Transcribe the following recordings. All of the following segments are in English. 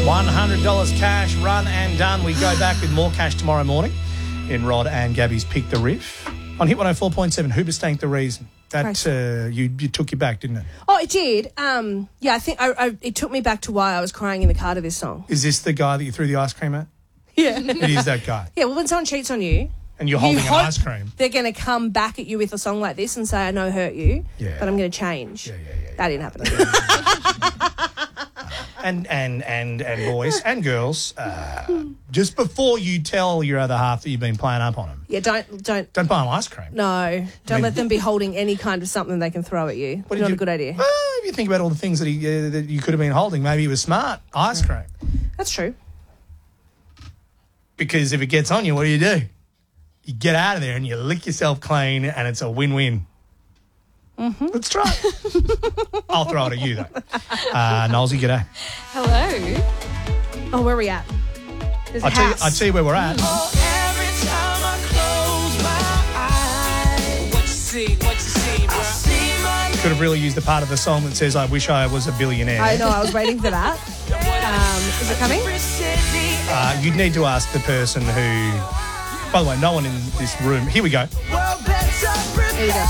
$100 cash, run and done. We go back with more cash tomorrow morning in Rod and Gabby's Pick the Riff. On Hit 104.7, Hoobastank the Reason. That you took you back, didn't it? Oh, it did. Yeah, I think it took me back to why I was crying in the car to this song. Is this the guy that you threw the ice cream at? Yeah. It is that guy. Yeah, well, when someone cheats on you... And you're holding an ice cream. They're going to come back at you with a song like this and say, I know hurt you, but I'm going to change. Yeah. That didn't happen. And boys and girls, just before you tell your other half that you've been playing up on them. Yeah, don't buy them ice cream. No, don't let them be holding any kind of something they can throw at you. Not a good idea. Well, if you think about all the things that that you could have been holding, maybe it was smart. Ice cream. That's true. Because if it gets on you, what do? You get out of there and you lick yourself clean and it's a win-win. Mm-hmm. Let's try it. I'll throw it at you, though. Nolsey, g'day. Hello. Oh, where are we at? There's a house. I'll tell you where we're at. Oh, every time I close my eyes, what you see, bro? I see my... Could have really used the part of the song that says, I wish I was a billionaire. I know, I was waiting for that. Is it coming? You'd need to ask the person who... By the way, no one in this room... Here we go. Here we go.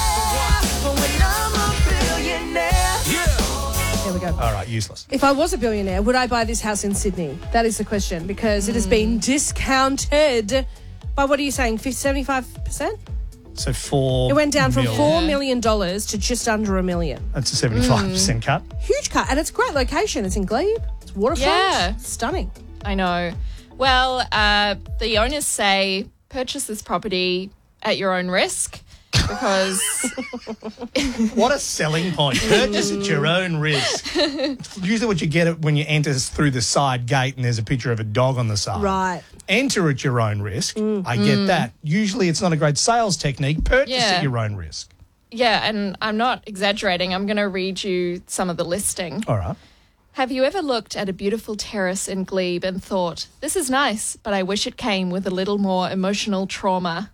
There we go. All right, useless. If I was a billionaire, would I buy this house in Sydney? That is the question, because it has been discounted by, what are you saying, 75%? So $4 It went down from million. $4 million to just under $1 million. That's a 75% cut. Huge cut, and it's a great location. It's in Glebe. It's waterfront. Yeah. It's stunning. I know. Well, the owners say purchase this property at your own risk because... What a selling point. Purchase at your own risk. It's usually what you get when you enter through the side gate and there's a picture of a dog on the side. Right. Enter at your own risk. I get that. Usually it's not a great sales technique. Purchase Yeah. at your own risk. Yeah, and I'm not exaggerating. I'm going to read you some of the listing. All right. Have you ever looked at a beautiful terrace in Glebe and thought, this is nice, but I wish it came with a little more emotional trauma?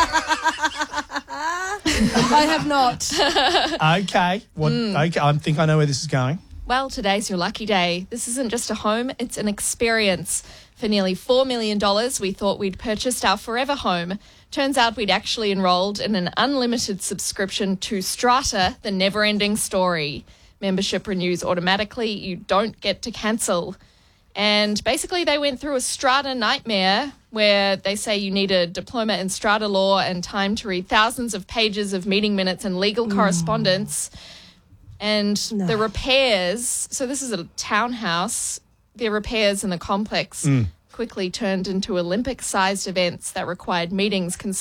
I have not. Okay. Okay. I think I know where this is going. Well, today's your lucky day. This isn't just a home, it's an experience. For nearly $4 million, we thought we'd purchased our forever home. Turns out we'd actually enrolled in an unlimited subscription to Strata, the never-ending story. Membership renews automatically. You don't get to cancel. And basically they went through a Strata nightmare where they say you need a diploma in Strata law and time to read thousands of pages of meeting minutes and legal correspondence. And the repairs, so this is a townhouse, the repairs in the complex quickly turned into Olympic-sized events that required meetings